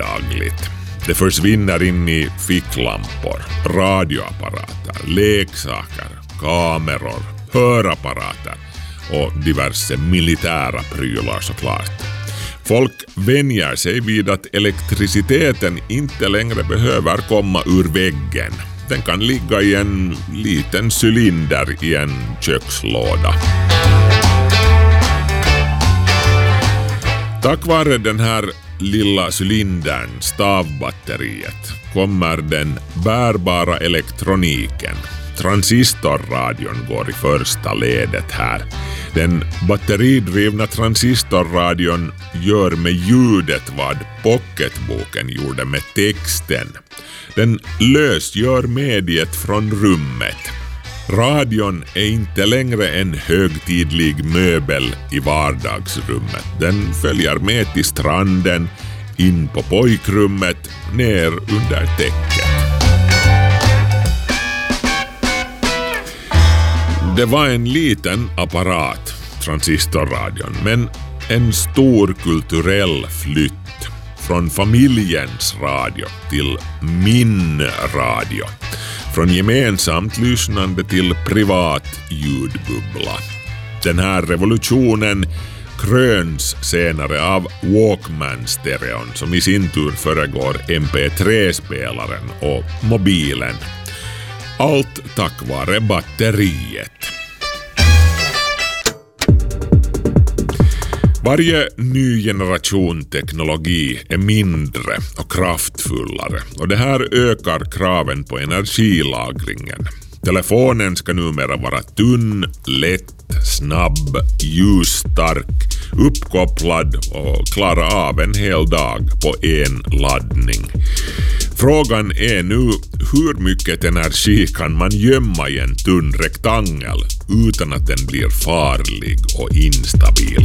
vardagligt. Det försvinner in i ficklampor, radioapparater, leksaker, kameror, hörapparater och diverse militära prylar såklart. Folk vänjer sig vid att elektriciteten inte längre behöver komma ur väggen. Den kan ligga i en liten cylinder i en kökslåda. Tack vare den här lilla cylindern, stavbatteriet, kommer den bärbara elektroniken. Transistorradion går i första ledet här. Den batteridrivna transistorradion gör med ljudet vad pocketboken gjorde med texten. Den lösgör mediet från rummet. Radion är inte längre en högtidlig möbel i vardagsrummet. Den följer med till stranden, in på pojkrummet, ner under täcket. Det var en liten apparat, transistorradion, men en stor kulturell flytt från familjens radio till min radio. Från gemensamt lyssnande till privat ljudbubbla. Den här revolutionen kröns senare av Walkman-stereon som i sin tur föregår MP3-spelaren och mobilen. Allt tack vare batteriet. Varje ny generation teknologi är mindre och kraftfullare och det här ökar kraven på energilagringen. Telefonen ska numera vara tunn, lätt, snabb, ljusstark, uppkopplad och klara av en hel dag på en laddning. Frågan är nu hur mycket energi kan man gömma i en tunn rektangel utan att den blir farlig och instabil.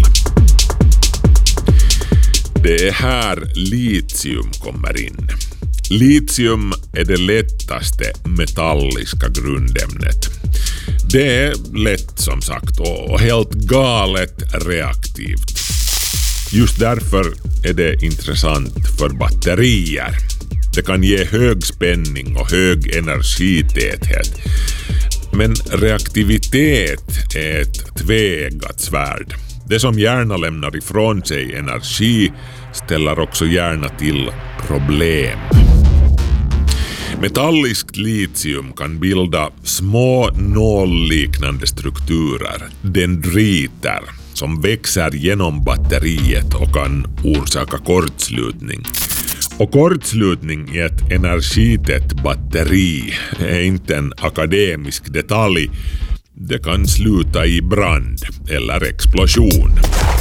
Det är här litium kommer in. Litium är det lättaste metalliska grundämnet. Det är lätt som sagt och helt galet reaktivt. Just därför är det intressant för batterier. Det kan ge hög spänning och hög energitäthet. Men reaktivitet är ett tveeggat svärd. Det som gärna lämnar ifrån sig energi ställer också gärna till problem. Metalliskt litium kan bilda små nålliknande strukturer, dendriter, som växer genom batteriet och kan orsaka kortslutning. Och kortslutning i ett energitätt batteri är inte en akademisk detalj. Det kan sluta i brand eller explosion.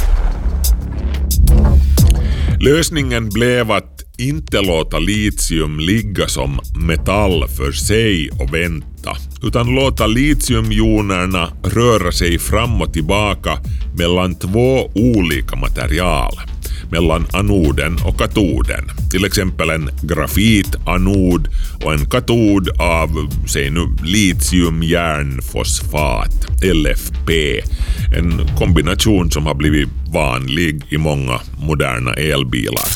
Lösningen blev att inte låta litium ligga som metall för sig och vänta, utan låta litiumjonerna röra sig fram och tillbaka mellan två olika material, mellan anoden och katoden. Till exempel en grafitanod och en katod av, säg nu, litiumjärnfosfat, LFP. En kombination som har blivit vanlig i många moderna elbilar.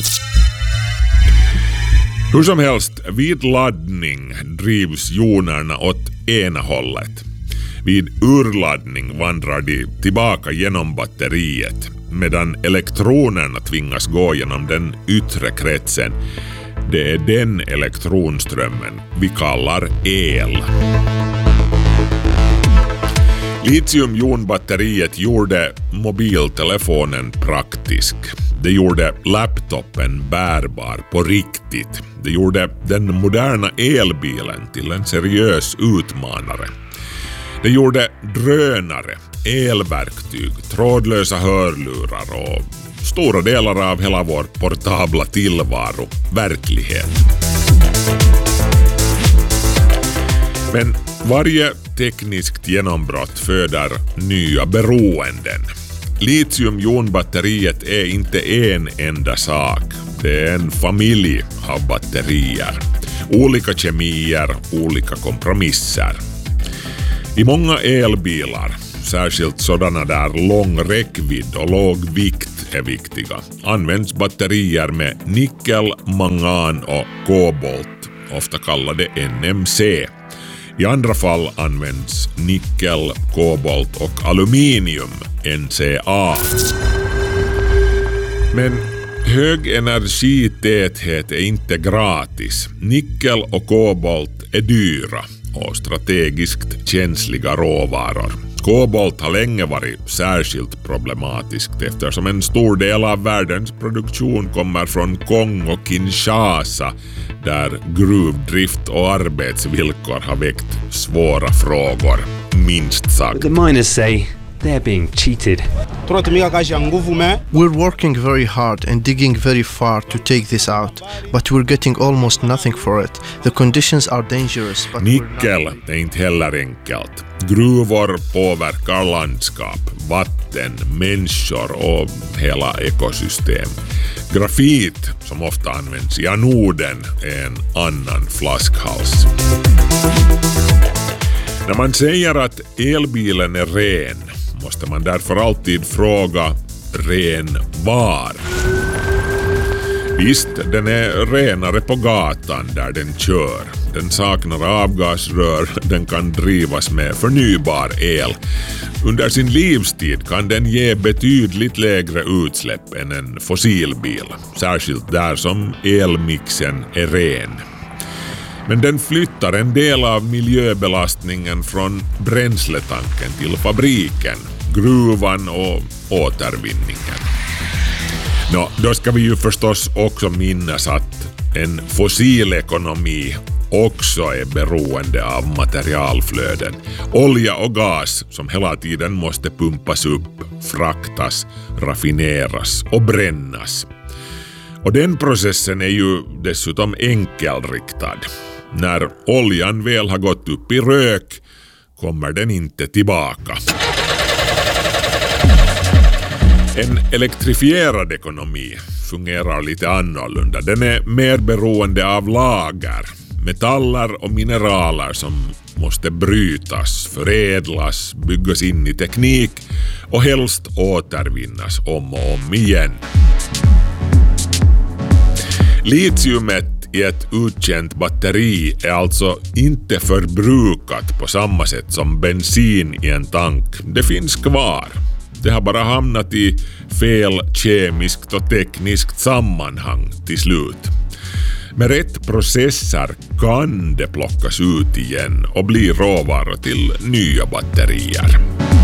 Hur som helst, vid laddning drivs jonerna åt ena hållet. Vid urladdning vandrar de tillbaka genom batteriet, medan elektronerna tvingas gå genom den yttre kretsen. Det är den elektronströmmen vi kallar el. Litiumjonbatteriet gjorde mobiltelefonen praktisk. Det gjorde laptopen bärbar på riktigt. Det gjorde den moderna elbilen till en seriös utmanare. Det gjorde drönare, elverktyg, trådlösa hörlurar och stora delar av hela vår portabla tillvaro verklighet. Men varje tekniskt genombrott föder nya beroenden. Litiumjonbatteriet är inte en enda sak. Det är en familj av batterier. Olika kemier, olika kompromisser. I många elbilar, särskilt sådana där lång räckvidd och låg vikt, är viktiga. Används batterier med nickel, mangan och kobolt, ofta kallade NMC. I andra fall används nickel, kobolt och aluminium, NCA. Men hög energitäthet är inte gratis. Nickel och kobolt är dyra och strategiskt känsliga råvaror. Kobolt har länge varit särskilt problematiskt eftersom en stor del av världens produktion kommer från Kongo och Kinshasa, där gruvdrift och arbetsvillkor har väckt svåra frågor, minst sagt. The miners say they're being cheated. We're working very hard and digging very far to take this out, but we're getting almost nothing for it. The conditions are dangerous. But Nickel är inte heller enkelt. Gruvor påverkar landskap, vatten, människor och hela ekosystem. Grafit, som ofta används i anoden, är en annan flaskhals. När man säger att elbilen är ren måste man därför alltid fråga ren var. Visst, den är renare på gatan där den kör. Den saknar avgasrör, den kan drivas med förnybar el. Under sin livstid kan den ge betydligt lägre utsläpp än en fossilbil, särskilt där som elmixen är ren. Men den flyttar en del av miljöbelastningen från bränsletanken till fabriken, gruvan och återvinningen. Då ska vi ju förstås också minnas att en fossilekonomi också är beroende av materialflöden. Olja och gas som hela tiden måste pumpas upp, fraktas, raffineras och brännas. Och den processen är ju dessutom enkelriktad. När oljan väl har gått upp i rök kommer den inte tillbaka. En elektrifierad ekonomi fungerar lite annorlunda. Den är mer beroende av lager, metaller och mineraler som måste brytas, förädlas, byggas in i teknik och helst återvinnas om och om igen. Litiumet i ett utkänt batteri är alltså inte förbrukat på samma sätt som bensin i en tank. Det finns kvar. Det har bara hamnat i fel kemiskt och tekniskt sammanhang till slut. Med rätt processer kan det plockas ut igen och bli råvaror till nya batterier.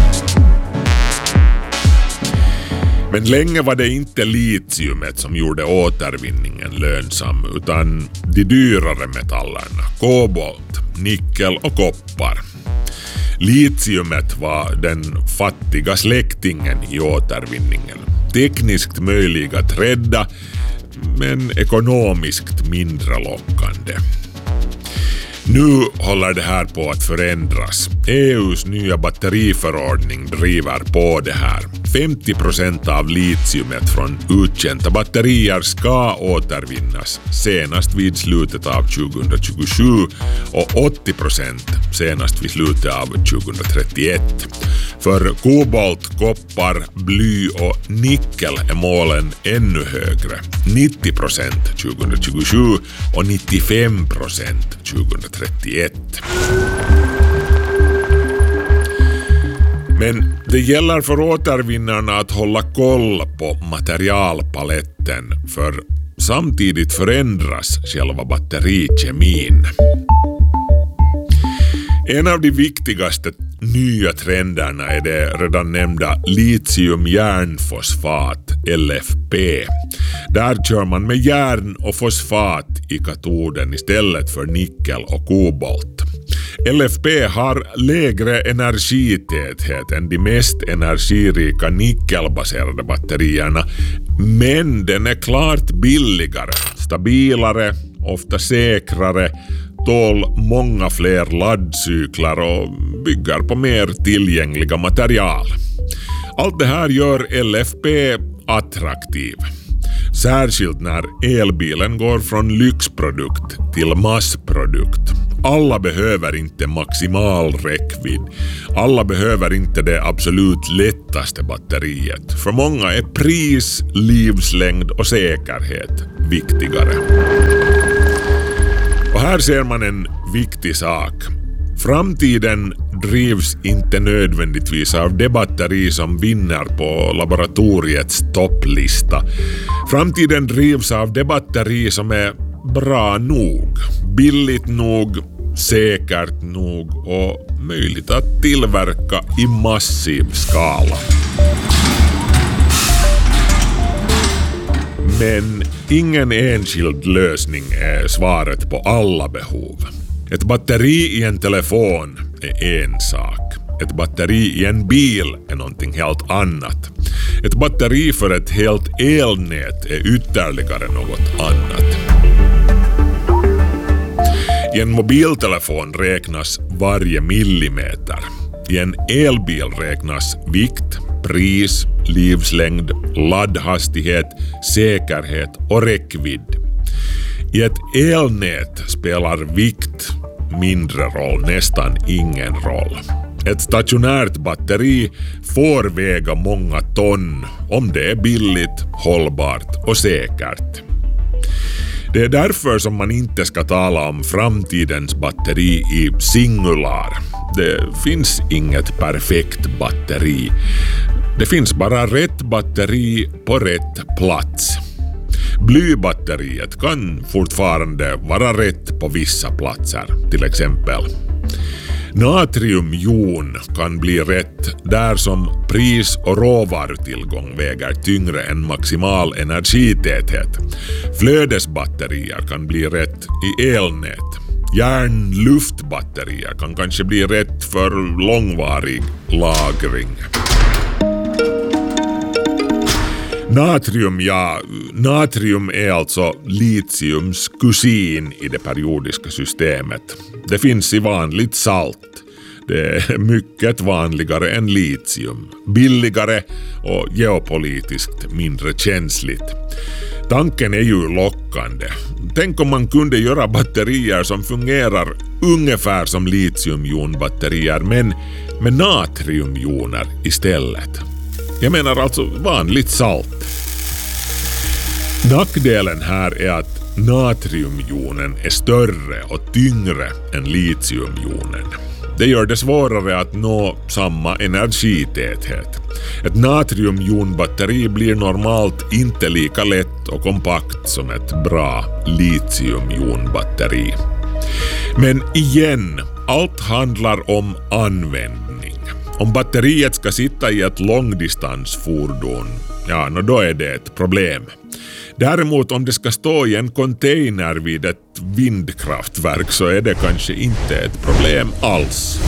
Men länge var det inte litiumet som gjorde återvinningen lönsam utan de dyrare metallerna, kobolt, nickel och koppar. Litiumet var den fattiga släktingen i återvinningen. Tekniskt möjlig att rädda, men ekonomiskt mindre lockande. Nu håller det här på att förändras. EUs nya batteriförordning driver på det här. 50% av litiumet från uttjänta batterier ska återvinnas senast vid slutet av 2027 och 80% senast vid slutet av 2031. För kobolt, koppar, bly och nickel är målen ännu högre. 90% 2027 och 95% 2031. Men det gäller för återvinnarna att hålla koll på materialpaletten, för samtidigt förändras själva batterikemin. En av de viktigaste nya trenderna är det redan nämnda litium-järnfosfat, LFP. Där kör man med järn och fosfat i katoden istället för nickel och kobolt. LFP har lägre energitäthet än de mest energirika nickelbaserade batterierna, men den är klart billigare, stabilare, ofta säkrare, tål många fler laddcyklar och bygger på mer tillgängliga material. Allt det här gör LFP attraktiv. Särskilt när elbilen går från lyxprodukt till massprodukt Alla behöver inte maximal räckvidd. Alla behöver inte det absolut lättaste batteriet. För många är pris, livslängd och säkerhet viktigare. Och här ser man en viktig sak. Framtiden drivs inte nödvändigtvis av det batteri som vinner på laboratoriets topplista. Framtiden drivs av det batteri som är bra nog, billigt nog, säkert nog och möjligt att tillverka i massiv skala. Men ingen enskild lösning är svaret på alla behov. Ett batteri i en telefon är en sak. Ett batteri i en bil är någonting helt annat. Ett batteri för ett helt elnät är ytterligare något annat. I en mobiltelefon räknas varje millimeter. I en elbil räknas vikt, pris, livslängd, laddhastighet, säkerhet och räckvidd. I ett elnät spelar vikt mindre roll, nästan ingen roll. Ett stationärt batteri får väga många ton om det är billigt, hållbart och säkert. Det är därför som man inte ska tala om framtidens batteri i singular. Det finns inget perfekt batteri. Det finns bara rätt batteri på rätt plats. Blybatteriet kan fortfarande vara rätt på vissa platser, till exempel. Natriumjon kan bli rätt där som pris- och råvarutillgång väger tyngre än maximal energitäthet. Flödesbatterier kan bli rätt i elnät. Järnluftbatterier kan kanske bli rätt för långvarig lagring. Natrium är alltså litiums kusin i det periodiska systemet. Det finns i vanligt salt. Det är mycket vanligare än litium. Billigare och geopolitiskt mindre känsligt. Tanken är ju lockande. Tänk om man kunde göra batterier som fungerar ungefär som litiumjonbatterier men med natriumjoner istället. Jag menar alltså vanligt salt. Nackdelen här är att natriumjonen är större och tyngre än litiumjonen. Det gör det svårare att nå samma energitäthet. Ett natriumjonbatteri blir normalt inte lika lätt och kompakt som ett bra litiumjonbatteri. Men igen, allt handlar om användning. Om batteriet ska sitta i ett långdistansfordon, då är det ett problem. Däremot om det ska stå i en container vid ett vindkraftverk så är det kanske inte ett problem alls.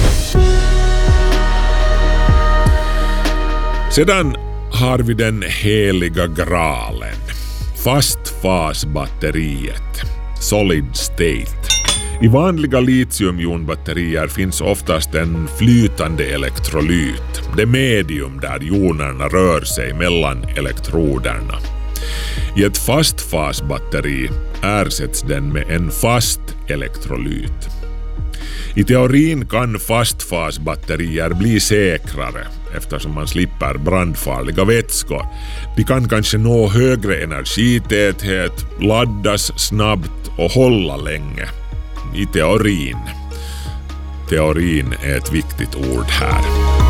Sedan har vi den heliga graalen. Fastfasbatteriet. Solid state. I vanliga litiumjonbatterier finns oftast en flytande elektrolyt. Det medium där jonerna rör sig mellan elektroderna. I ett fastfasbatteri ersätts den med en fast elektrolyt. I teorin kan fastfasbatterier bli säkrare eftersom man slipper brandfarliga vätskor. De kan kanske nå högre energitäthet, laddas snabbt och hålla länge. I teorin. Teorin är ett viktigt ord här.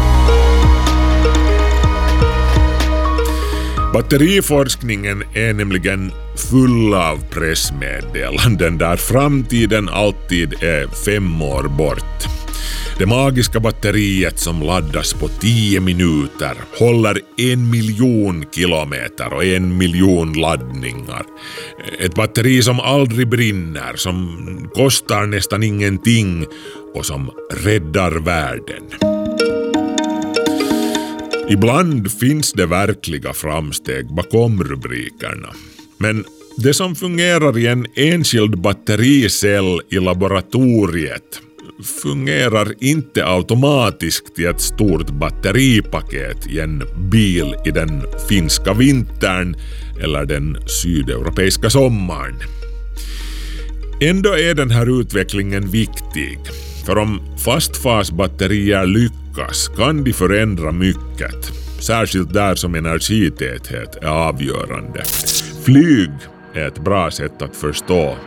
Batteriforskningen är nämligen full av pressmeddelanden där framtiden alltid är 5 år bort. Det magiska batteriet som laddas på 10 minuter håller 1 miljon kilometer och 1 miljon laddningar. Ett batteri som aldrig brinner, som kostar nästan ingenting och som räddar världen. Ibland finns det verkliga framsteg bakom rubrikerna. Men det som fungerar i en enskild battericell i laboratoriet fungerar inte automatiskt i ett stort batteripaket i en bil i den finska vintern eller den sydeuropeiska sommaren. Ändå är den här utvecklingen viktig. För om fastfasbatterier lyckas kan de förändra mycket. Särskilt där som energitäthet är avgörande. Flyg är ett bra sätt att förstå